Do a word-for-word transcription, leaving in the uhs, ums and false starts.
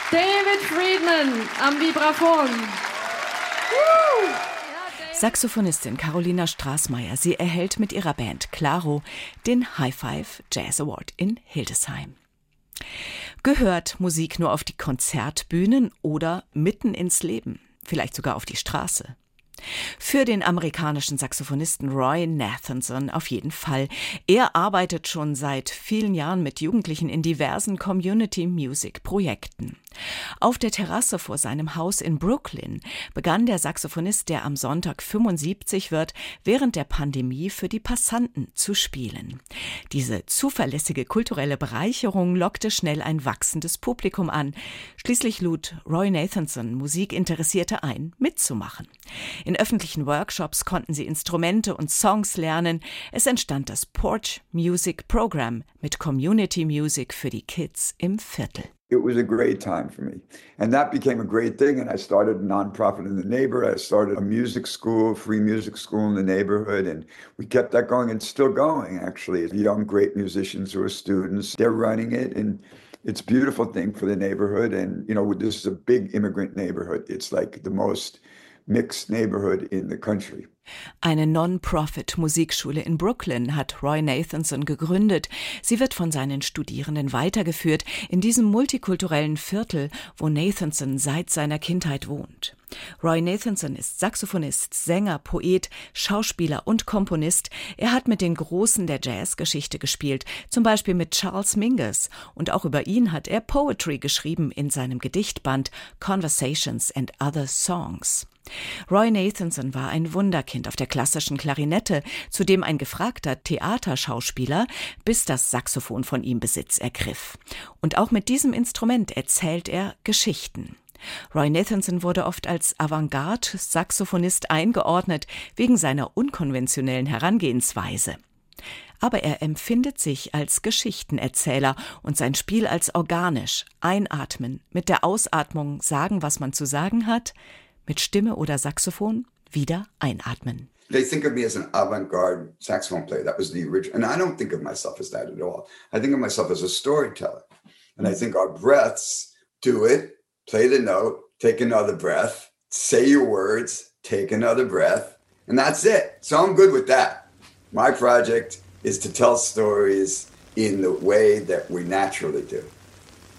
David Friedman am Vibraphon. Woo! Saxophonistin Carolina Straßmeier, sie erhält mit ihrer Band Claro den High Five Jazz Award in Hildesheim. Gehört Musik nur auf die Konzertbühnen oder mitten ins Leben, vielleicht sogar auf die Straße? Für den amerikanischen Saxophonisten Roy Nathanson auf jeden Fall. Er arbeitet schon seit vielen Jahren mit Jugendlichen in diversen Community-Music-Projekten. Auf der Terrasse vor seinem Haus in Brooklyn begann der Saxophonist, der am Sonntag fünfundsiebzig wird, während der Pandemie für die Passanten zu spielen. Diese zuverlässige kulturelle Bereicherung lockte schnell ein wachsendes Publikum an. Schließlich lud Roy Nathanson Musikinteressierte ein, mitzumachen. In öffentlichen Workshops konnten sie Instrumente und Songs lernen. Es entstand das Porch Music Program mit Community Music für die Kids im Viertel. It was a great time for me. And that became a great thing. And I started a nonprofit in the neighborhood. I started a music school, free music school in the neighborhood. And we kept that going and still going, actually. Young, great musicians who are students, they're running it. And it's a beautiful thing for the neighborhood. And, you know, this is a big immigrant neighborhood. It's like the most mixed neighborhood in the country. Eine Non-Profit-Musikschule in Brooklyn hat Roy Nathanson gegründet. Sie wird von seinen Studierenden weitergeführt in diesem multikulturellen Viertel, wo Nathanson seit seiner Kindheit wohnt. Roy Nathanson ist Saxophonist, Sänger, Poet, Schauspieler und Komponist. Er hat mit den Großen der Jazzgeschichte gespielt, zum Beispiel mit Charles Mingus. Und auch über ihn hat er Poetry geschrieben in seinem Gedichtband Conversations and Other Songs. Roy Nathanson war ein Wunderkind auf der klassischen Klarinette, zudem ein gefragter Theaterschauspieler, bis das Saxophon von ihm Besitz ergriff. Und auch mit diesem Instrument erzählt er Geschichten. Roy Nathanson wurde oft als Avantgarde-Saxophonist eingeordnet, wegen seiner unkonventionellen Herangehensweise. Aber er empfindet sich als Geschichtenerzähler und sein Spiel als organisch. Einatmen, mit der Ausatmung sagen, was man zu sagen hat, mit Stimme oder Saxophon wieder einatmen. They think of me as an avant-garde saxophone player. That was the original. And I don't think of myself as that at all. I think of myself as a storyteller. And I think our breaths do it, play the note, take another breath, say your words, take another breath, and that's it. So I'm good with that. My project is to tell stories in the way that we naturally do.